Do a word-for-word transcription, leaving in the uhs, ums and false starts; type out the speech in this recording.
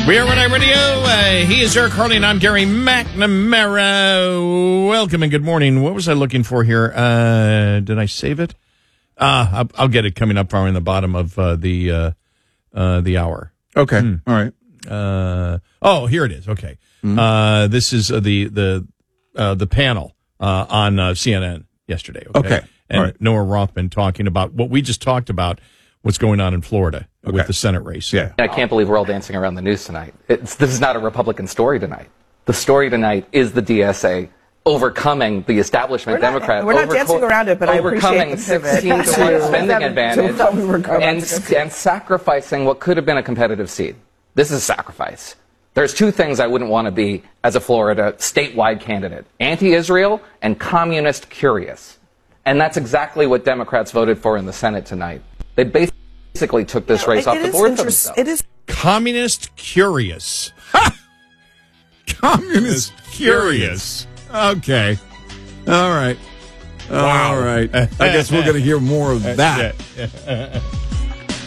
We are Red Eye Radio. Uh, he is Eric Harley, and I'm Gary McNamara. Welcome and good morning. What was I looking for here? Uh, did I save it? Uh, I'll, I'll get it coming up in the bottom of uh, the uh, uh, the hour. Okay. Mm. All right. Uh, oh, here it is. Okay. Mm-hmm. Uh, this is uh, the the uh, the panel uh, on uh, C N N yesterday. Okay. Okay. And right. Noah Rothman talking about what we just talked about, what's going on in Florida okay. with the Senate race. Yeah. I can't believe we're all dancing around the news tonight. It's, this is not a Republican story tonight. The story tonight is the D S A overcoming the establishment we're not, Democrat. We're not dancing around it, but I overcoming appreciate the sixteen to one spending advantage we were and, and sacrificing what could have been a competitive seat. This is a sacrifice. There's two things I wouldn't want to be as a Florida statewide candidate: anti-Israel and communist curious. And that's exactly what Democrats voted for in the Senate tonight. They basically took this you know, race it, off it the is board for interest, themselves. It is communist curious. Communist curious. Okay. All right. Wow. All right. I guess we're going to hear more of that.